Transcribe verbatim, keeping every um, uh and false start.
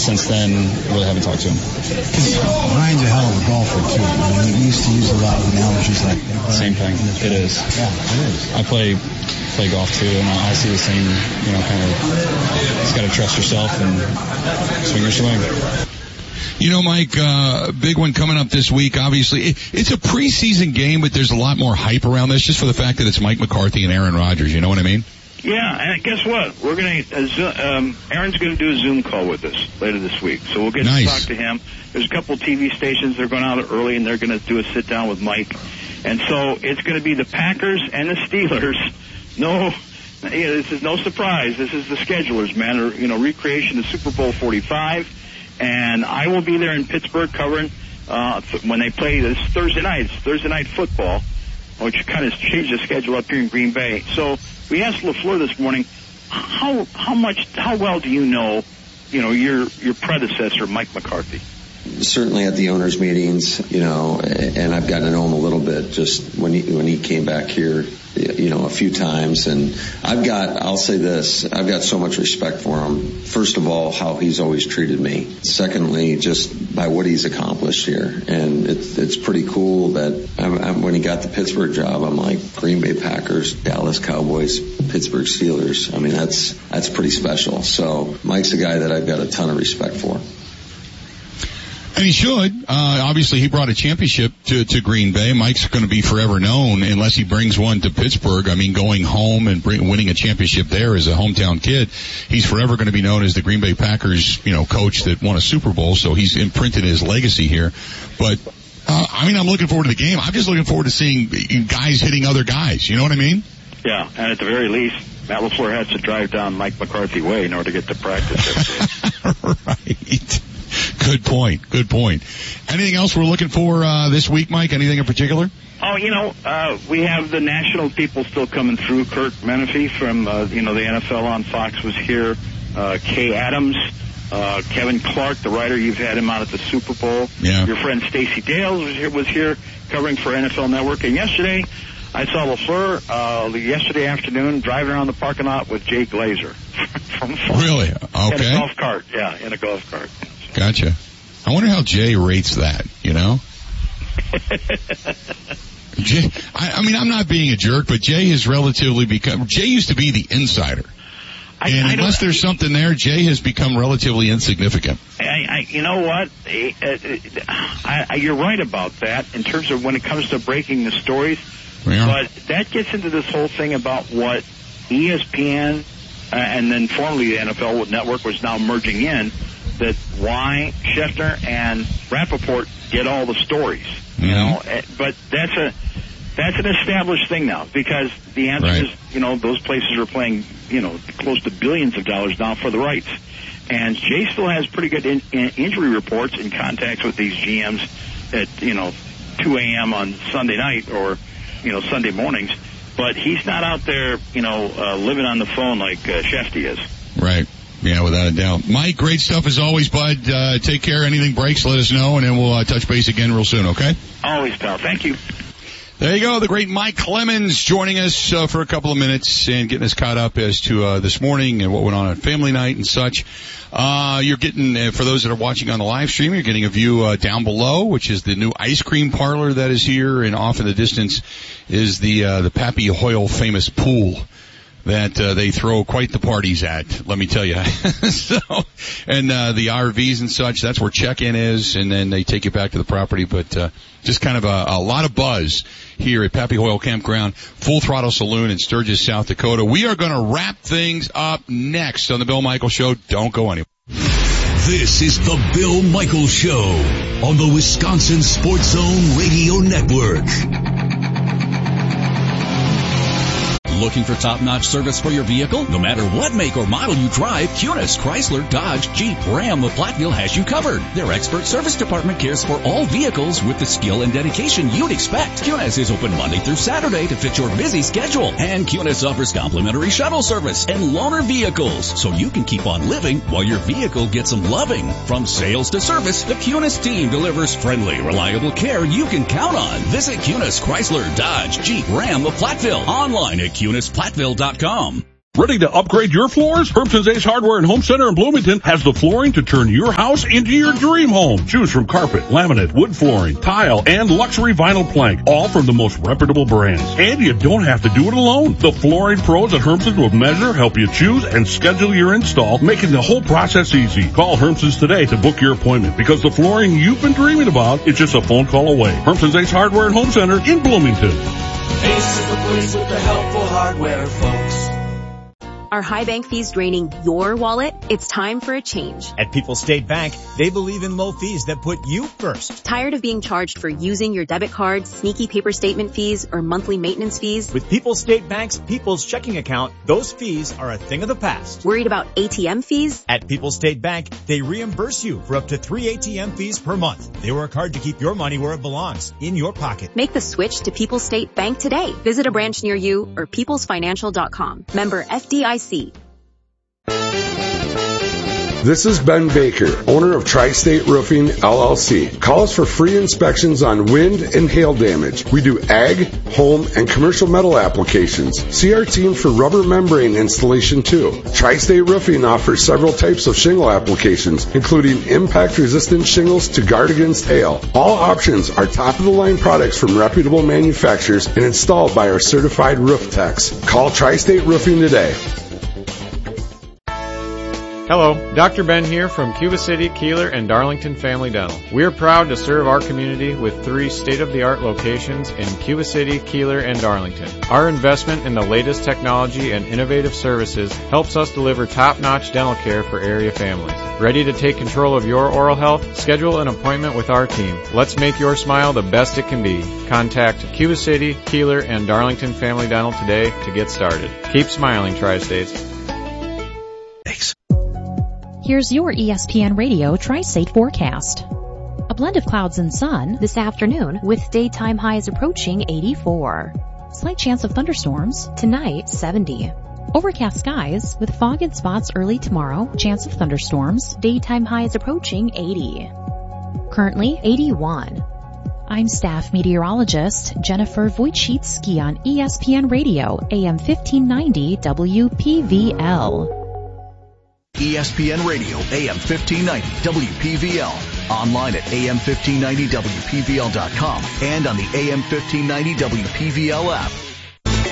since then, really haven't talked to him. Ryan's a hell of a golfer, too. I mean, he used to use a lot of analogies like that. Same thing. It is. Yeah, it is. I play play golf, too, and I see the same, you know, kind of, just got to trust yourself and swing your swing. You know, Mike, uh, big one coming up this week, obviously. It, it's a preseason game, but there's a lot more hype around this just for the fact that it's Mike McCarthy and Aaron Rodgers. You know what I mean? Yeah, and guess what? We're going to, um, Aaron's going to do a Zoom call with us later this week. So we'll get nice. to talk to him. There's a couple of T V stations. They're going out early, and they're going to do a sit-down with Mike. And so it's going to be the Packers and the Steelers. No, yeah, this is no surprise. This is the schedulers, man. Or, you know, recreation of Super Bowl forty-five. And I will be there in Pittsburgh covering uh, when they play this Thursday night. It's Thursday night football, which kind of changed the schedule up here in Green Bay. So we asked LaFleur this morning, how how much, how well do you know, you know, your your predecessor, Mike McCarthy? Certainly at the owners' meetings, you know, and I've gotten to know him a little bit just when he when he came back here, you know, a few times. And I've got, I'll say this, I've got so much respect for him. First of all, how he's always treated me. Secondly, just by what he's accomplished here. And it's it's pretty cool that I'm, I'm, when he got the Pittsburgh job, I'm like Green Bay Packers, Dallas Cowboys, Pittsburgh Steelers. I mean, that's that's pretty special. So Mike's a guy that I've got a ton of respect for. And he should. Uh, obviously, he brought a championship to, to Green Bay. Mike's going to be forever known unless he brings one to Pittsburgh. I mean, going home and bring, winning a championship there as a hometown kid, he's forever going to be known as the Green Bay Packers, you know, coach that won a Super Bowl. So he's imprinted his legacy here. But, uh, I mean, I'm looking forward to the game. I'm just looking forward to seeing guys hitting other guys. You know what I mean? Yeah, and at the very least, Matt LaFleur has to drive down Mike McCarthy way in order to get to practice every day. Right. Good point. Good point. Anything else we're looking for uh, this week, Mike? Anything in particular? Oh, you know, uh, we have the national people still coming through. Kurt Menefee from, uh, you know, the N F L on Fox was here. Uh, Kay Adams, uh, Kevin Clark, the writer, you've had him out at the Super Bowl. Yeah. Your friend Stacey Dales was here, was here covering for N F L Network. And yesterday, I saw LaFleur uh, yesterday afternoon driving around the parking lot with Jay Glazer. from Fox. Really? Okay. In a golf cart. Yeah, in a golf cart. Gotcha. I wonder how Jay rates that, you know? Jay, I, I mean, I'm not being a jerk, but Jay has relatively become, Jay used to be the insider. I, and I unless there's something there, Jay has become relatively insignificant. I, I, you know what? I, I, I, you're right about that in terms of when it comes to breaking the stories. Yeah. But that gets into this whole thing about what E S P N uh, and then formerly the N F L Network was now merging in, that why Schefter and Rappaport get all the stories, you mm-hmm. know. But that's a that's an established thing now, because the answer right. is, you know, those places are playing, you know, close to billions of dollars now for the rights. And Jay still has pretty good in, in injury reports and contacts with these G Ms at, you know, two a.m. on Sunday night or, you know, Sunday mornings. But he's not out there, you know, uh, living on the phone like uh, Shefty is. Right. Yeah, without a doubt. Mike, great stuff as always, bud. Uh, take care. Anything breaks, let us know, and then we'll uh, touch base again real soon, okay? Always, pal. Thank you. There you go, the great Mike Clemens joining us uh, for a couple of minutes and getting us caught up as to uh, this morning and what went on at family night and such. Uh, you're getting, uh, for those that are watching on the live stream, you're getting a view uh, down below, which is the new ice cream parlor that is here, and off in the distance is the uh, the Pappy Hoyle famous pool that uh, they throw quite the parties at, let me tell you. so, and uh, the R Vs and such, that's where check-in is, and then they take you back to the property. But uh, just kind of a, a lot of buzz here at Pappy Hoyle Campground, Full Throttle Saloon in Sturgis, South Dakota. We are going to wrap things up next on the Bill Michaels Show. Don't go anywhere. This is the Bill Michaels Show on the Wisconsin Sports Zone Radio Network. Looking for top-notch service for your vehicle? No matter what make or model you drive, Kunis, Chrysler, Dodge, Jeep, Ram of Platteville has you covered. Their expert service department cares for all vehicles with the skill and dedication you'd expect. Kunis is open Monday through Saturday to fit your busy schedule. And Kunis offers complimentary shuttle service and loaner vehicles, so you can keep on living while your vehicle gets some loving. From sales to service, the Kunis team delivers friendly, reliable care you can count on. Visit Kunis, Chrysler, Dodge, Jeep, Ram of Platteville online at Kunis Platteville dot com. Ready to upgrade your floors? Hermson's Ace Hardware and Home Center in Bloomington has the flooring to turn your house into your dream home. Choose from carpet, laminate, wood flooring, tile, and luxury vinyl plank, all from the most reputable brands. And you don't have to do it alone. The flooring pros at Hermson's will measure, help you choose, and schedule your install, making the whole process easy. Call Hermson's today to book your appointment, because the flooring you've been dreaming about is just a phone call away. Hermson's Ace Hardware and Home Center in Bloomington. Ace is the place with the helpful hardware, folks. Are high bank fees draining your wallet? It's time for a change. At People's State Bank, they believe in low fees that put you first. Tired of being charged for using your debit card, sneaky paper statement fees, or monthly maintenance fees? With People's State Bank's People's Checking Account, those fees are a thing of the past. Worried about A T M fees? At People's State Bank, they reimburse you for up to three A T M fees per month. They work hard to keep your money where it belongs, in your pocket. Make the switch to People's State Bank today. Visit a branch near you or peoples financial dot com. Member F D I C. This is Ben Baker, owner of Tri-State Roofing, L L C. Call us for free inspections on wind and hail damage. We do ag, home, and commercial metal applications. See our team for rubber membrane installation too. Tri-State Roofing offers several types of shingle applications, including impact-resistant shingles to guard against hail. All options are top-of-the-line products from reputable manufacturers and installed by our certified roof techs. Call Tri-State Roofing today. Hello, Doctor Ben here from Cuba City, Keeler, and Darlington Family Dental. We are proud to serve our community with three state-of-the-art locations in Cuba City, Keeler, and Darlington. Our investment in the latest technology and innovative services helps us deliver top-notch dental care for area families. Ready to take control of your oral health? Schedule an appointment with our team. Let's make your smile the best it can be. Contact Cuba City, Keeler, and Darlington Family Dental today to get started. Keep smiling, Tri-States. Thanks. Here's your E S P N Radio Tri-State forecast. A blend of clouds and sun this afternoon with daytime highs approaching eighty-four. Slight chance of thunderstorms tonight, seventy. Overcast skies with fog in spots early tomorrow, chance of thunderstorms, daytime highs approaching eighty. Currently eighty-one. I'm staff meteorologist Jennifer Wojcicki on E S P N Radio, A M fifteen ninety W P V L. E S P N Radio, A M fifteen ninety W P V L. Online at A M fifteen ninety W P V L dot com and on the A M fifteen ninety W P V L app.